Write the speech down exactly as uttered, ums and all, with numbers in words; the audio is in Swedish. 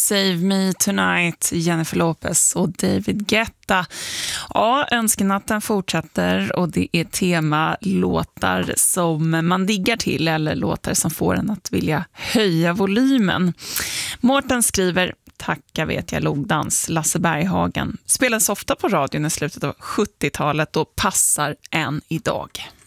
Save Me Tonight, Jennifer Lopez och David Guetta. Ja, önskenatten fortsätter och det är tema låtar som man diggar till eller låtar som får en att vilja höja volymen. Mårten skriver: Tacka vet jag logdans, Lasse Berghagen. Spelas ofta på radion i slutet av sjuttiotalet och passar än idag.